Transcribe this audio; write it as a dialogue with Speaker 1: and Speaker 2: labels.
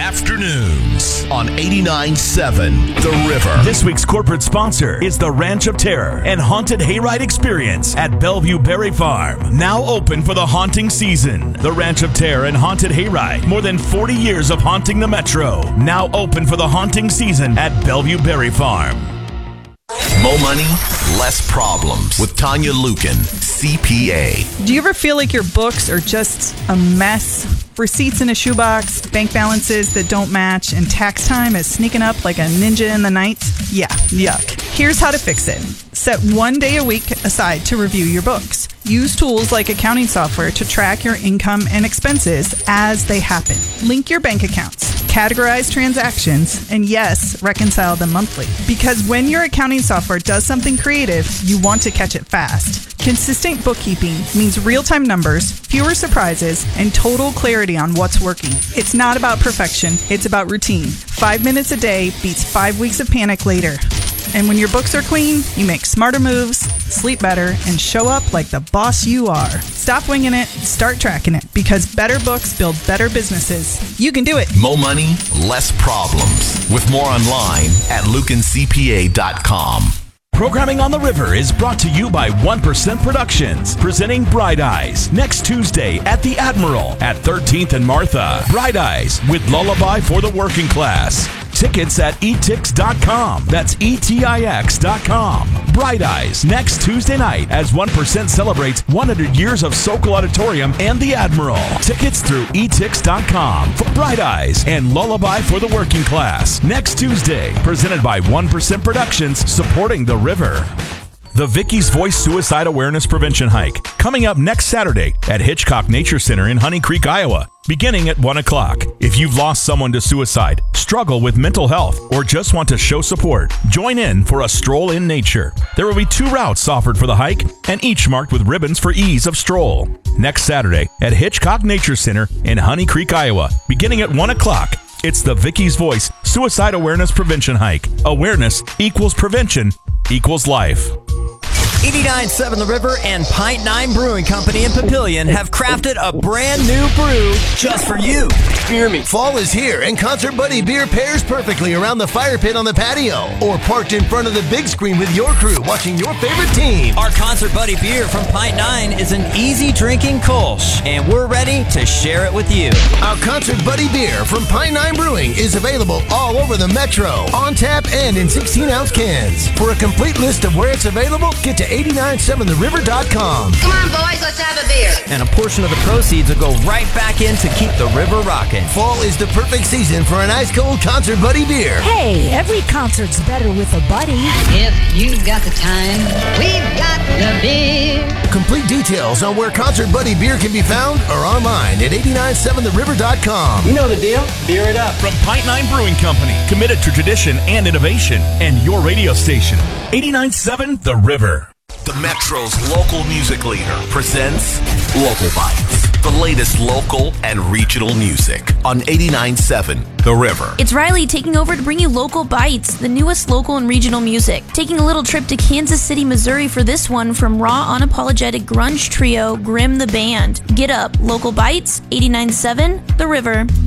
Speaker 1: Afternoons on 89.7 The River.
Speaker 2: This week's corporate sponsor is the Ranch of Terror and Haunted Hayride Experience at Bellevue Berry Farm. Now open for the haunting season. The Ranch of Terror and Haunted Hayride. More than 40 years of haunting the Metro. Now open for the haunting season at Bellevue Berry Farm.
Speaker 1: More money, less problems with Tanya Lukin, CPA.
Speaker 3: Do you ever feel like your books are just a mess? Receipts in a shoebox, bank balances that don't match, and tax time is sneaking up like a ninja in the night? Yeah, yuck. Here's how to fix it. Set 1 day a week aside to review your books. Use tools like accounting software to track your income and expenses as they happen. Link your bank accounts, categorize transactions, and yes, reconcile them monthly. Because when your accounting software does something creative, you want to catch it fast. Consistent bookkeeping means real-time numbers, fewer surprises, and total clarity on what's working. It's not about perfection, it's about routine. 5 minutes a day beats 5 weeks of panic later. And when your books are clean, you make smarter moves, sleep better, and show up like the boss you are. Stop winging it, start tracking it, because better books build better businesses. You can do it.
Speaker 1: More money, less problems. With more online at lucancpa.com.
Speaker 2: Programming on the River is brought to you by 1% Productions, presenting Bright Eyes next Tuesday at the Admiral at 13th and Martha. Bright Eyes with Lullaby for the Working Class. Tickets at etix.com. That's etix.com. Bright Eyes next Tuesday night as 1% celebrates 100 years of Sokol Auditorium and the Admiral. Tickets through etix.com for Bright Eyes and Lullaby for the Working Class next Tuesday. Presented by 1% Productions, supporting the River. The Vicky's Voice Suicide Awareness Prevention Hike, coming up next Saturday at Hitchcock Nature Center in Honey Creek, Iowa, beginning at 1 o'clock. If you've lost someone to suicide, struggle with mental health, or just want to show support, join in for a stroll in nature. There will be 2 routes offered for the hike, and each marked with ribbons for ease of stroll. Next Saturday at Hitchcock Nature Center in Honey Creek, Iowa, beginning at 1 o'clock. It's the Vicky's Voice Suicide Awareness Prevention Hike. Awareness equals prevention equals life.
Speaker 4: 89.7 The River and Pint 9 Brewing Company in Papillion have crafted a brand new brew just for you.
Speaker 5: Hear me. Fall is here, and Concert Buddy beer pairs perfectly around the fire pit on the patio, or parked in front of the big screen with your crew watching your favorite team.
Speaker 4: Our Concert Buddy beer from Pint 9 is an easy drinking Kolsch, and we're ready to share it with you.
Speaker 5: Our Concert Buddy beer from Pint 9 Brewing is available all over the metro, on tap and in 16-ounce cans. For a complete list of where it's available, get to 897theriver.com.
Speaker 6: Come on, boys, let's have a beer.
Speaker 4: And a portion of the proceeds will go right back in to keep the river rocking.
Speaker 5: Fall is the perfect season for an ice-cold Concert Buddy beer.
Speaker 7: Hey, every concert's better with a buddy.
Speaker 6: If you've got the time, we've got the beer.
Speaker 5: Complete details on where Concert Buddy beer can be found are online at 897theriver.com.
Speaker 8: You know the deal. Beer it up.
Speaker 2: From Pint 9 Brewing Company, committed to tradition and innovation, and your radio station, 89.7 The River.
Speaker 1: The Metro's local music leader presents Local Bites, the latest local and regional music on 89.7 The River.
Speaker 9: It's Riley taking over to bring you Local Bites, the newest local and regional music. Taking a little trip to Kansas City, Missouri for this one from raw, unapologetic grunge trio Grim the Band. Get up, Local Bites, 89.7 The River.